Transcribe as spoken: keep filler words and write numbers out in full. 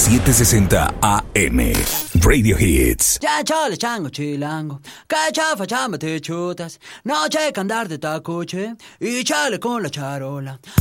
setecientos sesenta A M. Radio Hits. Ya chale chango chilango, que chafa chamba te chutas, no checa andar de tacuche y chale con la charola.